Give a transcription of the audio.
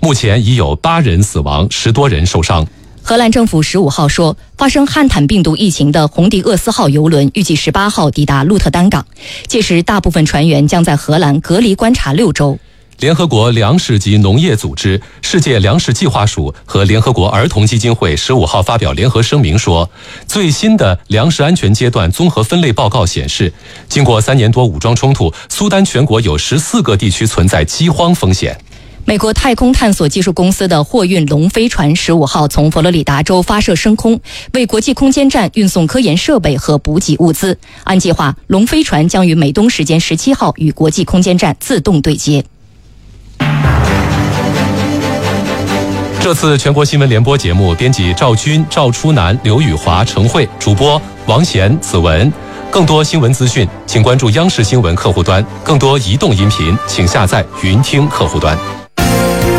目前已有8人死亡，10多人受伤。 荷兰政府15号说，发生汉坦病毒疫情的红迪厄斯号邮轮预计18号抵达鹿特丹港，届时大部分船员将在荷兰隔离观察6周。 联合国粮食及农业组织、世界粮食计划署和联合国儿童基金会15号发表联合声明说，最新的粮食安全阶段综合分类报告显示，经过3年多武装冲突，苏丹全国有14个地区存在饥荒风险。 美国太空探索技术公司的货运龙飞船15号从佛罗里达州发射升空，为国际空间站运送科研设备和补给物资。按计划，龙飞船将于美东时间17号与国际空间站自动对接。 这次全国新闻联播节目，编辑赵军、赵初南、刘宇华、程慧，主播王贤、子文。更多新闻资讯，请关注央视新闻客户端；更多移动音频，请下载云听客户端。